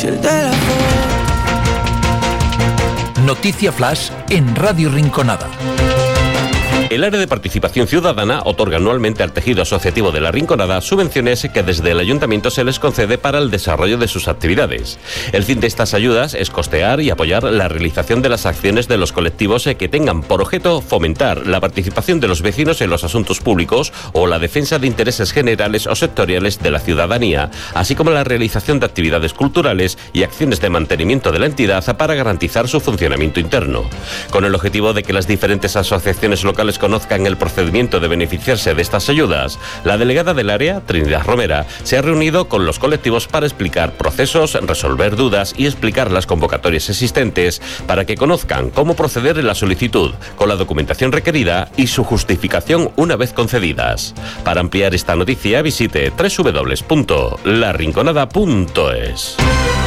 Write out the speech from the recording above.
si el de la foto. Noticia Flash en Radio Rinconada. El Área de Participación Ciudadana otorga anualmente al tejido asociativo de La Rinconada subvenciones que desde el Ayuntamiento se les concede para el desarrollo de sus actividades. El fin de estas ayudas es costear y apoyar la realización de las acciones de los colectivos que tengan por objeto fomentar la participación de los vecinos en los asuntos públicos o la defensa de intereses generales o sectoriales de la ciudadanía, así como la realización de actividades culturales y acciones de mantenimiento de la entidad para garantizar su funcionamiento interno. Con el objetivo de que las diferentes asociaciones locales conozcan el procedimiento de beneficiarse de estas ayudas, la delegada del área, Trinidad Romera, se ha reunido con los colectivos para explicar procesos, resolver dudas y explicar las convocatorias existentes para que conozcan cómo proceder en la solicitud, con la documentación requerida y su justificación una vez concedidas. Para ampliar esta noticia visite www.larinconada.es.